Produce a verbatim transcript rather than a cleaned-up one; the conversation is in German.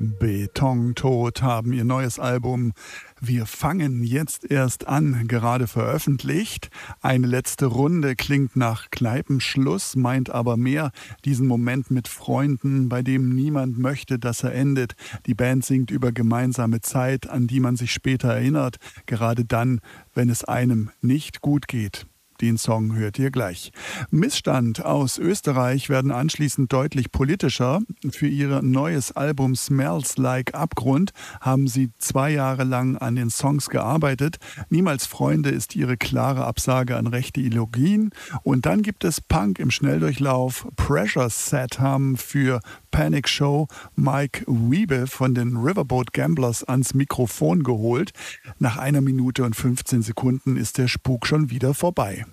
Betontod haben ihr neues Album Wir fangen jetzt erst an gerade veröffentlicht. Eine letzte Runde klingt nach Kneipenschluss, meint aber mehr diesen Moment mit Freunden, bei dem niemand möchte, dass er endet. Die Band singt über gemeinsame Zeit, an die man sich später erinnert, gerade dann, wenn es einem nicht gut geht. Den Song hört ihr gleich. Missstand aus Österreich werden anschließend deutlich politischer. Für ihr neues Album Smells Like Abgrund haben sie zwei Jahre lang an den Songs gearbeitet. Niemals Freunde ist ihre klare Absage an rechte Ideologien. Und dann gibt es Punk im Schnelldurchlauf. Pressure Set haben für Panic Show Mike Wiebe von den Riverboat Gamblers ans Mikrofon geholt. Nach einer Minute und fünfzehn Sekunden ist der Spuk schon wieder vorbei.